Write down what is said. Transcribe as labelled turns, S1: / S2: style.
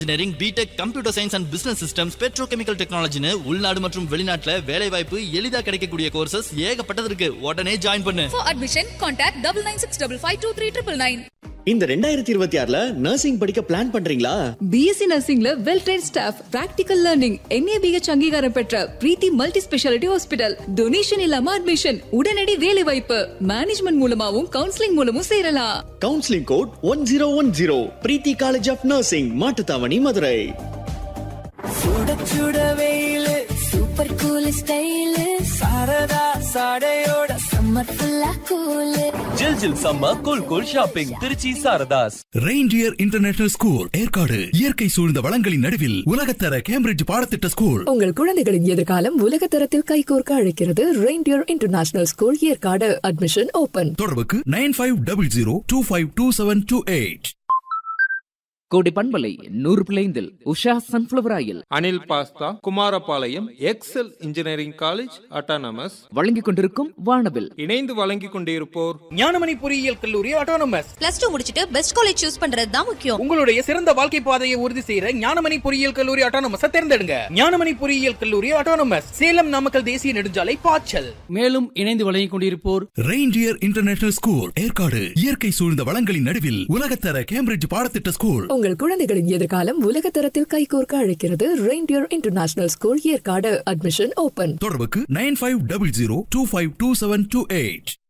S1: Engineering, BTech, computer science and business systems, petrochemical டெக்னாலஜின்னு உள்நாடு மற்றும் வெளிநாட்டுல வேலை வாய்ப்பு எளிதா கிடைக்கக்கூடிய கோர்சஸ் ஏகப்பட்டது இருக்கு. உடனே ஜாயின் பண்ணு.
S2: For admission, contact 9965523999.
S3: இந்த 2026ல நர்சிங் படிக்க பிளான் பண்றீங்களா?
S4: BSc நர்சிங்ல well ட்ரெய்ன்ட் staff, practical learning, NABH அங்கீகாரம் பெற்ற பிரீத்தி மல்டி ஸ்பெஷாலிட்டி ஹாஸ்பிடல், டொனேஷன் இல்லாம அட்மிஷன், உடனடி வேலை வாய்ப்பு, மேனேஜ்மெண்ட் மூலமாவும் கவுன்சிலிங் மூலமும் சேரலாம்.
S3: Counselling code 1010. Preethi college of nursing, Mattuthavani, Madurai.
S5: சுட சுட வெயிலு, super cool style, Saradha சாடையோட summer ஃபுல்லா கூலு.
S6: ஜில் ஜில் summer cool cool shopping Trichy Saradhas.
S7: Reindeer international school Yercaud இயற்கை சூழ்ந்த வளங்களின் நடுவில் உலகத்தர கேம்பிரிட்ஜ் பாடத்திட்ட ஸ்கூல்.
S4: உங்கள் குழந்தைகளின் எதிர்காலம் உலகத்தரத்தில் கைகோர்க்க அழைக்கிறது reindeer international school Yercaud. Admission open.
S7: தொடர்புக்கு 9500252728.
S8: கோடி பண்பலை 100.5 Usha sunflower oil,
S9: Anil pasta, Kumarapalayam XL engineering college autonomous
S8: வழங்கிக் கொண்டிருக்கும் வானவில்.
S9: இணைந்து வழங்கிக் கொண்டிருப்போர்
S10: ஞானமணி பொறியியல் கல்லூரி அட்டானமஸ்.
S2: +2 முடிச்சிட்டு பெஸ்ட் காலேஜ் சூஸ் பண்றது தான் முக்கியம்.
S10: உங்களுடைய சிறந்த வாழ்க்கை பாதையை உறுதி செய்யற ஞானமணி பொறியியல் கல்லூரி அட்டானமஸ் தேர்ந்தெடுங்க. ஞானமணி பொறியியல் கல்லூரி அட்டானமஸ், சேலம் நாமக்கல் தேசிய நெடுஞ்சாலை, பாய்ச்சல்.
S11: மேலும் இணைந்து வழங்கிக் கொண்டிருப்போர்
S7: ரெயின்டியர் இன்டர்நேஷனல் ஸ்கூல் ஏற்காடு இயற்கை சூழ்ந்த வளங்களின் நடுவில் உலகத்தர கேம்பிரிட்ஜ் பாடத்திட்ட ஸ்கூல்.
S4: உங்கள் குழந்தைகளின் எதிர்காலம் உலகத்தரத்தில் கைகோர்க்க அழைக்கிறது reindeer international school Yercaud. Admission open.
S7: தொடர்புக்கு 9500252728.